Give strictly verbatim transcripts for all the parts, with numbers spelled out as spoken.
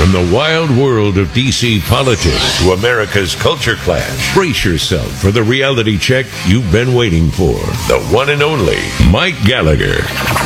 From the wild world of D C politics to America's culture clash, brace yourself for the reality check you've been waiting for. The one and only Mike Gallagher.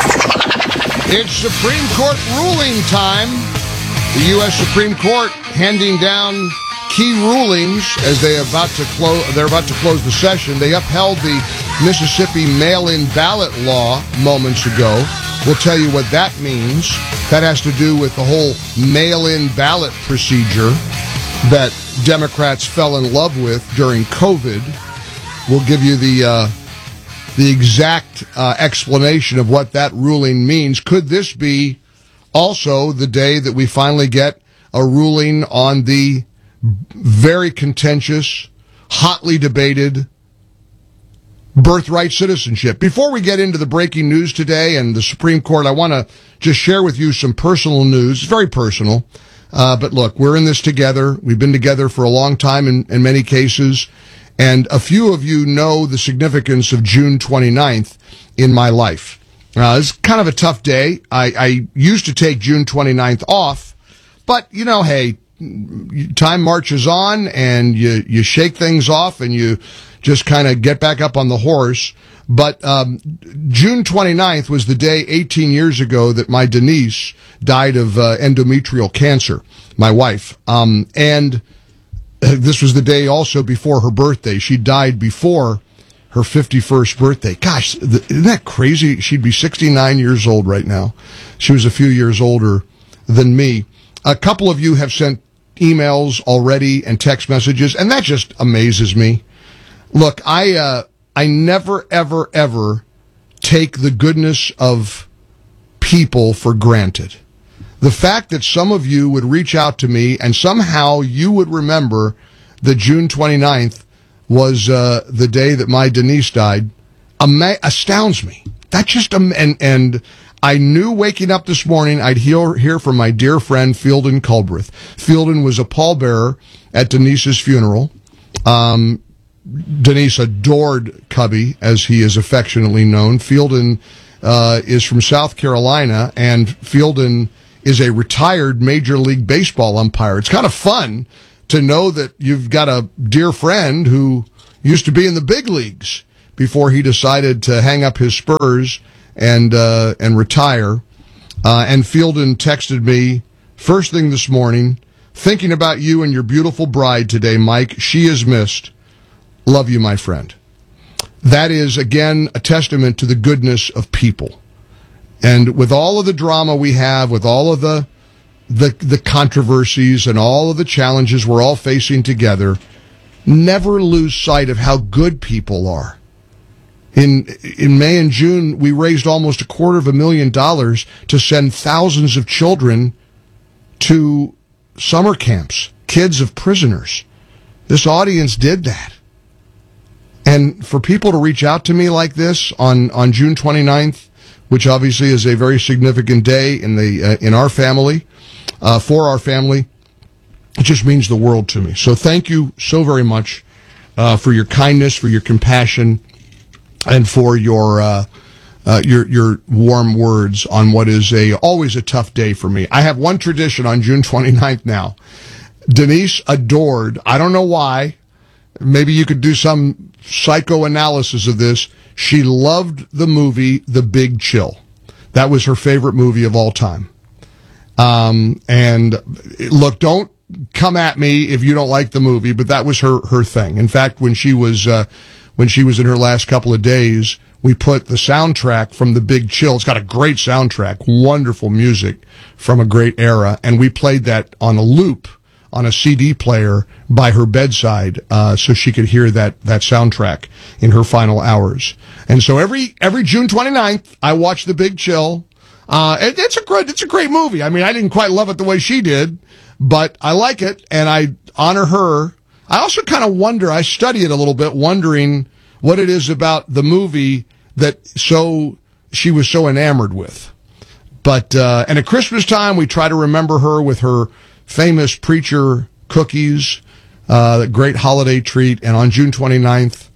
It's Supreme Court ruling time. The U S Supreme Court handing down key rulings as they are about to close. They're about to close the session. They upheld the Mississippi mail-in ballot law moments ago. We'll tell you what that means. That has to do with the whole mail-in ballot procedure that Democrats fell in love with during COVID. We'll give you the uh, the exact uh, explanation of what that ruling means. Could this be also the day that we finally get a ruling on the very contentious, hotly debated birthright citizenship? Before we get into the breaking news today and the Supreme Court, I want to just share with you some personal news. It's very personal. Uh, but look, we're in this together. We've been together for a long time in, in many cases. And a few of you know the significance of June twenty-ninth in my life. Uh, it's kind of a tough day. I, I used to take June twenty-ninth off, but you know, hey, time marches on and you, you shake things off and you just kind of get back up on the horse. But um, June twenty-ninth was the day eighteen years ago that my Denise died of uh, endometrial cancer, my wife. Um, and this was the day also before her birthday. She died before her fifty-first birthday. Gosh, isn't that crazy? She'd be sixty-nine years old right now. She was a few years older than me. A couple of you have sent emails already and text messages, and that just amazes me. Look, I uh, I never, ever, ever take the goodness of people for granted. The fact that some of you would reach out to me and somehow you would remember that June twenty-ninth was uh, the day that my Denise died ama- astounds me. That just um, and and I knew waking up this morning I'd hear hear from my dear friend Fielden Culbreth. Fielden was a pallbearer at Denise's funeral. Um, Denise adored Cubby, as he is affectionately known. Fielden uh, is from South Carolina, and Fielden is a retired Major League Baseball umpire. It's kind of fun to know that you've got a dear friend who used to be in the big leagues before he decided to hang up his spurs and uh, and retire. Uh, and Fielden texted me first thing this morning, thinking about you and your beautiful bride today, Mike. She is missed. Love you, my friend. That is, again, a testament to the goodness of people. And with all of the drama we have, with all of the the the controversies and all of the challenges we're all facing together, never lose sight of how good people are. In in May and June, we raised almost a quarter of a million dollars to send thousands of children to summer camps, kids of prisoners. This audience did that. And for people to reach out to me like this on, on June twenty-ninth, which obviously is a very significant day in the uh, in our family, uh, for our family, it just means the world to me. So thank you so very much uh, for your kindness, for your compassion, and for your uh, uh, your your warm words on what is a always a tough day for me. I have one tradition on June twenty-ninth now. Denise adored, I don't know why, maybe you could do some psychoanalysis of this, she loved the movie The Big Chill. That was her favorite movie of all time. Um, and look, don't come at me if you don't like the movie, but that was her, her thing. In fact, when she was, uh, when she was in her last couple of days, we put the soundtrack from The Big Chill. It's got a great soundtrack, wonderful music from a great era. And we played that on a loop on a C D player by her bedside, uh, so she could hear that, that soundtrack in her final hours. And so every, every June twenty-ninth, I watch The Big Chill. Uh, it, it's a great, it's a great movie. I mean, I didn't quite love it the way she did, but I like it and I honor her. I also kind of wonder, I study it a little bit, wondering what it is about the movie that so, she was so enamored with. But, uh, and at Christmas time, we try to remember her with her famous preacher cookies, uh, the great holiday treat. And on June twenty-ninth,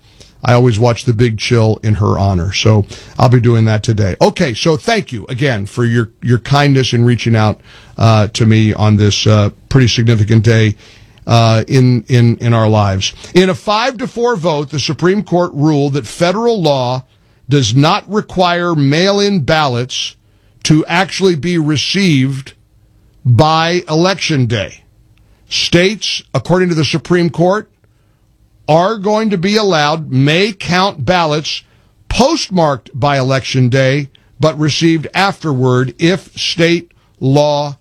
I always watch The Big Chill in her honor. So I'll be doing that today. Okay, so thank you again for your, your kindness in reaching out uh, to me on this uh, pretty significant day uh, in, in, in our lives. In a five to four vote, the Supreme Court ruled that federal law does not require mail-in ballots to actually be received by Election Day. States, according to the Supreme Court, are going to be allowed, may count ballots postmarked by Election Day, but received afterward if state law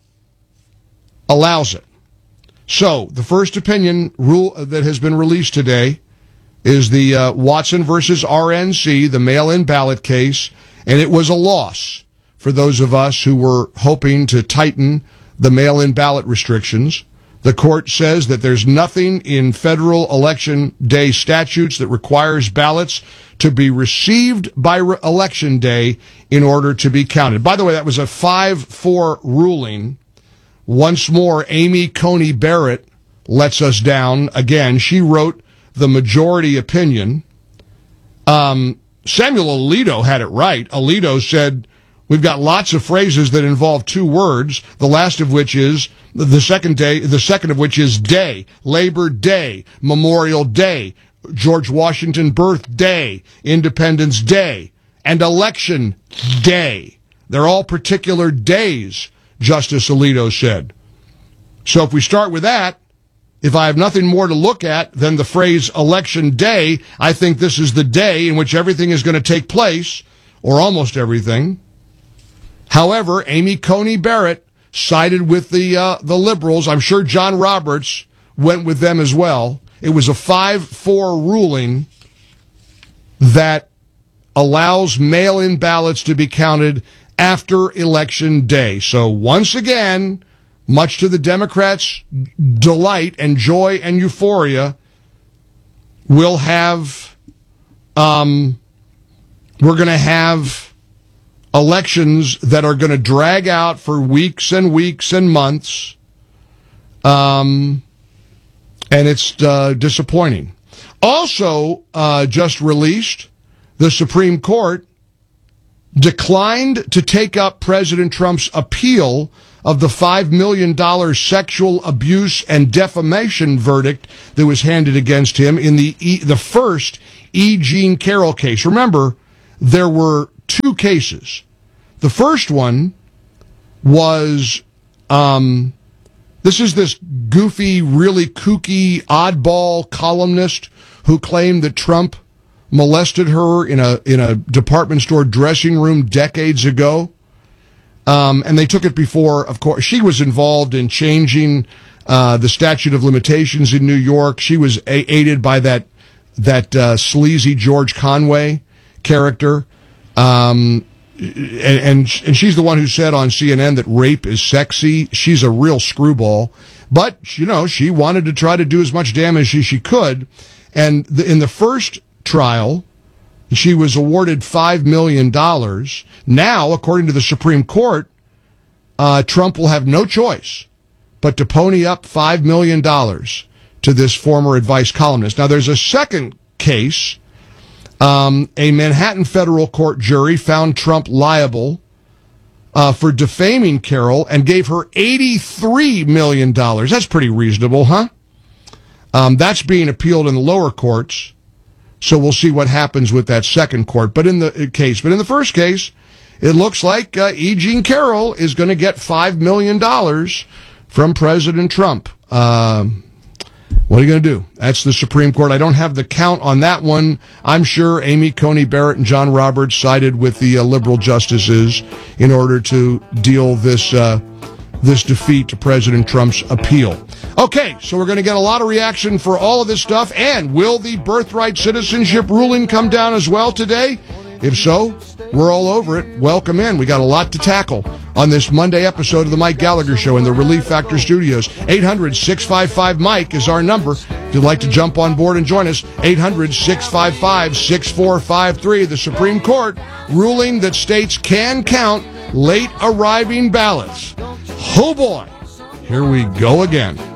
allows it. So, the first opinion rule that has been released today is the uh, Watson versus R N C, the mail-in ballot case, and it was a loss for those of us who were hoping to tighten the mail-in ballot restrictions. The court says that there's nothing in federal election day statutes that requires ballots to be received by re- election day in order to be counted. By the way, that was a five four ruling. Once more, Amy Coney Barrett lets us down again. She wrote the majority opinion. Um, Samuel Alito had it right. Alito said, we've got lots of phrases that involve two words, the last of which is the second day, the second of which is day, Labor Day, Memorial Day, George Washington birthday, Independence Day, and Election Day. They're all particular days, Justice Alito said. So if we start with that, if I have nothing more to look at than the phrase Election Day, I think this is the day in which everything is going to take place, or almost everything. However, Amy Coney Barrett sided with the uh, the liberals. I'm sure John Roberts went with them as well. It was a five four ruling that allows mail-in ballots to be counted after Election Day. So once again, much to the Democrats' delight and joy and euphoria, we'll have, um, we're going to have elections that are going to drag out for weeks and weeks and months, um, and it's uh, disappointing. Also, uh, just released, the Supreme Court declined to take up President Trump's appeal of the five million dollars sexual abuse and defamation verdict that was handed against him in the e- the first E. Jean Carroll case. Remember, there were two cases. The first one was, um, this is this goofy, really kooky, oddball columnist who claimed that Trump molested her in a in a department store dressing room decades ago. Um, and they took it before, of course. She was involved in changing uh, the statute of limitations in New York. She was a- aided by that that uh, sleazy George Conway character. Um, and, and and she's the one who said on C N N that rape is sexy. She's a real screwball. But, you know, she wanted to try to do as much damage as she could. And the, in the first trial, she was awarded five million dollars. Now, according to the Supreme Court, uh, Trump will have no choice but to pony up five million dollars to this former advice columnist. Now, there's a second case. Um, a Manhattan federal court jury found Trump liable uh, for defaming Carroll and gave her eighty-three million dollars. That's pretty reasonable, huh? Um, that's being appealed in the lower courts. So we'll see what happens with that second court. But in the case, but in the first case, it looks like uh, E. Jean Carroll is going to get five million dollars from President Trump. Um, what are you going to do? That's the Supreme Court. I don't have the count on that one. I'm sure Amy Coney Barrett and John Roberts sided with the uh, liberal justices in order to deal this uh, this defeat to President Trump's appeal. Okay, so we're going to get a lot of reaction for all of this stuff. And will the birthright citizenship ruling come down as well today? If so, we're all over it. Welcome in. We got a lot to tackle on this Monday episode of the Mike Gallagher Show in the Relief Factor Studios. eight hundred, six five five, Mike is our number. If you'd like to jump on board and join us, eight hundred, six five five, six four five three. The Supreme Court ruling that states can count late arriving ballots. Oh boy, here we go again.